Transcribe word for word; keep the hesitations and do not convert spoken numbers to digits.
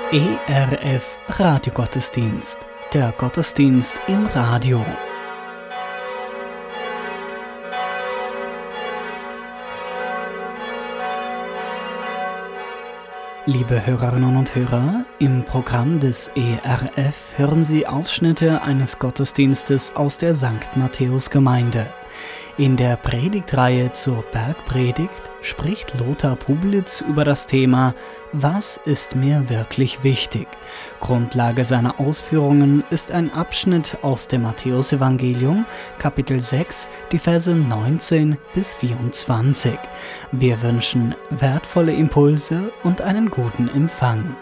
E R F Radiogottesdienst, der Gottesdienst im Radio. Liebe Hörerinnen und Hörer, im Programm des E R F hören Sie Ausschnitte eines Gottesdienstes aus der Sankt Matthäus-Gemeinde. In der Predigtreihe zur Bergpredigt spricht Lothar Publitz über das Thema „Was ist mir wirklich wichtig?". Grundlage seiner Ausführungen ist ein Abschnitt aus dem Matthäusevangelium, Kapitel sechs, die Verse neunzehn bis vierundzwanzig. Wir wünschen wertvolle Impulse und einen guten Empfang.